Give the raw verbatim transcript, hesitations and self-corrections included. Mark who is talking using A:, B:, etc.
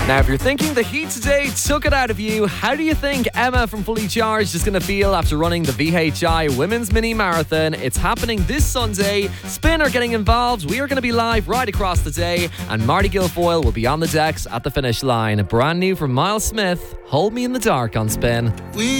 A: Now, if you're thinking the heat today took it out of you, how do you think Emma from Fully Charged is going to feel after running the V H I Women's Mini Marathon? It's happening this Sunday. Spin are getting involved. We are going to be live right across the day, and Marty Guilfoyle will be on the decks at the finish line. Brand new from Miles Smith, Hold Me in the Dark on Spin. We